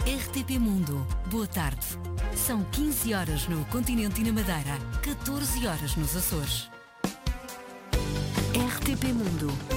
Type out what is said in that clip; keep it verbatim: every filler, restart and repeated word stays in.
R T P Mundo, boa tarde. São quinze horas no continente e na Madeira, catorze horas nos Açores. R T P Mundo.